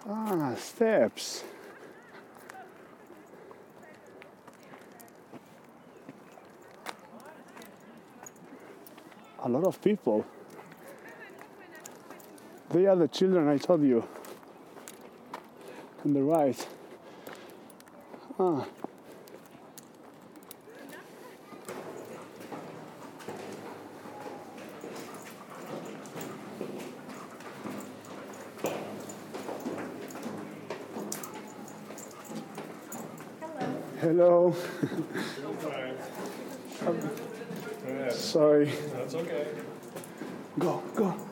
Ah, steps. A lot of people. They are the children I told you. On the right. Ah. Hello. Sorry. That's okay. Go, go.